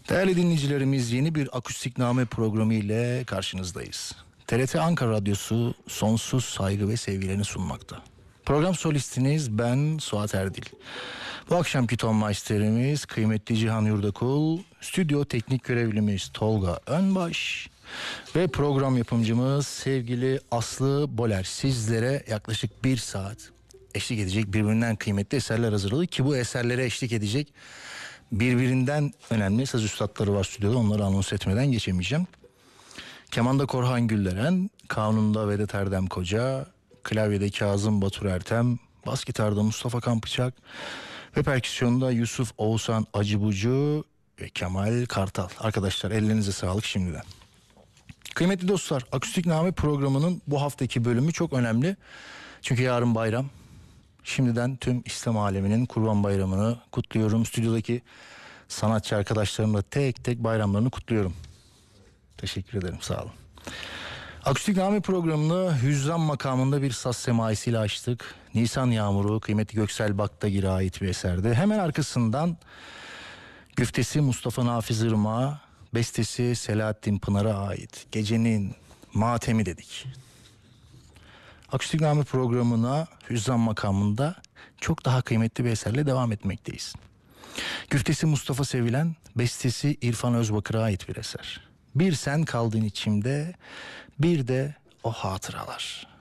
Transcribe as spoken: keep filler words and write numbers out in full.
Değerli dinleyicilerimiz, yeni bir akustikname programı ile karşınızdayız. T R T Ankara Radyosu sonsuz saygı ve sevgilerini sunmakta. Program solistiniz ben Suat Erdil. Bu akşamki tonmeisterimiz kıymetli Cihan Yurdakul, stüdyo teknik görevlimiz Tolga Önbaş ve program yapımcımız sevgili Aslı Boler. Sizlere yaklaşık bir saat eşlik edecek birbirinden kıymetli eserler hazırladık ki bu eserlere eşlik edecek birbirinden önemli saz üstadları var stüdyoda, onları anons etmeden geçemeyeceğim. Kemanda Korhan Gülleren, kanunda Vedat Erdem Koca, klavyede Kazım Batur Ertem, bas gitarda Mustafa Kampıçak ve perküsyonda Yusuf Oğuzhan Acıbucu ve Kemal Kartal. Arkadaşlar ellerinize sağlık şimdiden. Kıymetli dostlar, Akustikname programının bu haftaki bölümü çok önemli. Çünkü yarın bayram. Şimdiden tüm İslam aleminin Kurban Bayramı'nı kutluyorum. Stüdyodaki sanatçı arkadaşlarımla tek tek bayramlarını kutluyorum. Teşekkür ederim, sağ olun. Akustikname programını Hüzzam makamında bir saz semaisiyle açtık. Nisan Yağmuru kıymetli Göksel Baktagir'e ait bir eserdi. Hemen arkasından güftesi Mustafa Nafiz Irmak'a, bestesi Selahattin Pınar'a ait Gecenin Matemi dedik. Akustikname programına Hüzzam makamında çok daha kıymetli bir eserle devam etmekteyiz. Güftesi Mustafa Sevilen, bestesi İrfan Özbakır'a ait bir eser. Bir sen kaldın içimde, bir de o hatıralar.